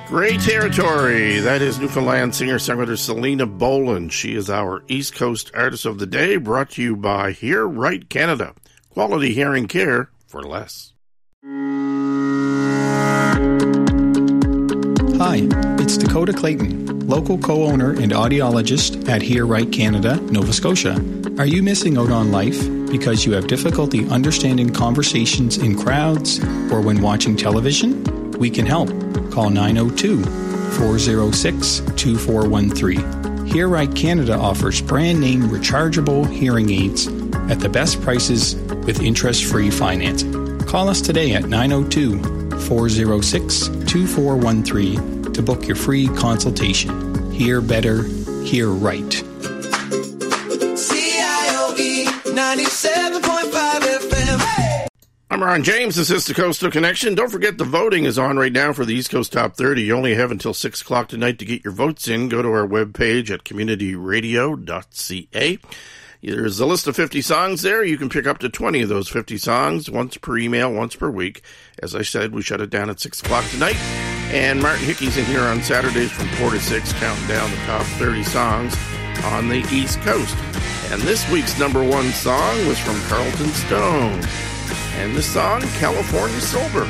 Great territory. That is Newfoundland singer-songwriter Selena Boland. She is our East Coast Artist of the Day, brought to you by Hear Right Canada. Quality hearing care for less. Hi, it's Dakota Clayton, local co-owner and audiologist at Hear Right Canada, Nova Scotia. Are you missing out on life because you have difficulty understanding conversations in crowds or when watching television? We can help. Call 902-406-2413. Hear Right Canada offers brand-name rechargeable hearing aids at the best prices with interest-free financing. Call us today at 902-406-2413 to book your free consultation. Hear better, hear right. CIOE 97.5 FM. Hey! I'm Ron James. This is the Coastal Connection. Don't forget the voting is on right now for the East Coast Top 30. You only have until 6 o'clock tonight to get your votes in. Go to our webpage at communityradio.ca. There's a list of 50 songs there. You can pick up to 20 of those 50 songs, once per email, once per week. As I said, we shut it down at 6 o'clock tonight. And Martin Hickey's in here on Saturdays from 4 to 6, counting down the top 30 songs on the East Coast. And this week's number one song was from Carlton Stone. And the song, California Sober.